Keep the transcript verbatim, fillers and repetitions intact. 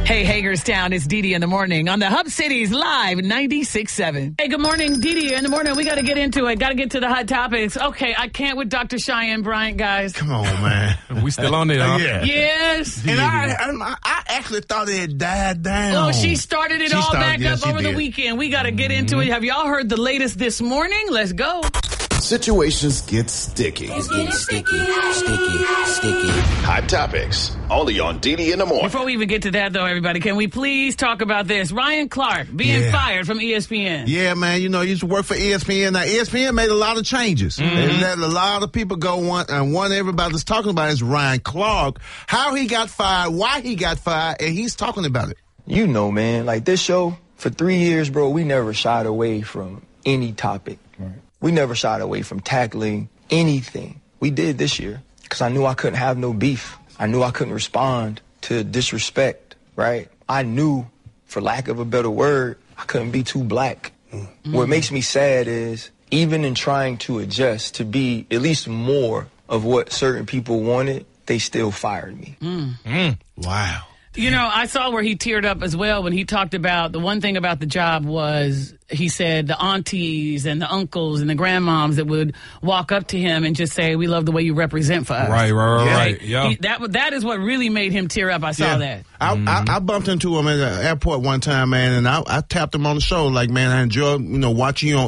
Hey, Hagerstown, it's Dee Dee in the morning on the Hub Cities Live ninety-six point seven. Hey, good morning, Dee Dee in the morning. We got to get into it. Got to get to the hot topics. Okay, I can't with Doctor Cheyenne Bryant, guys. Come on, man. We still on it, huh? Yeah. Yes. And I, I, I actually thought it had died down. Oh, she started it She all started- back yes, up she over the did. weekend. We got to get into it. Have y'all heard the latest this morning? Let's go. Situations get sticky. It's getting sticky, sticky, sticky. Hot topics, only on Dee Dee in the morning. Before we even get to that, though, everybody, can we please talk about this? Ryan Clark being Yeah. fired from E S P N. Yeah, man, you know, he used to work for E S P N. Now, E S P N made a lot of changes. Mm-hmm. They let a lot of people go, one, and one everybody's talking about is Ryan Clark, how he got fired, why he got fired, and he's talking about it. You know, man, like this show, for three years, bro, we never shied away from any topic. Right. We never shied away from tackling anything. We did this year because I knew I couldn't have no beef. I knew I couldn't respond to disrespect, right? I knew, for lack of a better word, I couldn't be too black. Mm. What makes me sad is even in trying to adjust to be at least more of what certain people wanted, they still fired me. Mm. Mm. Wow. You know, I saw where he teared up as well when he talked about the one thing about the job was he said the aunties and the uncles and the grandmoms that would walk up to him and just say, "We love the way you represent for us." Right, right, right, Yeah. right. Yeah. He, that that is what really made him tear up. I saw Yeah. that. I, I, I bumped into him at the airport one time, man, and I, I tapped him on the shoulder like, man, I enjoy, you know, watching you on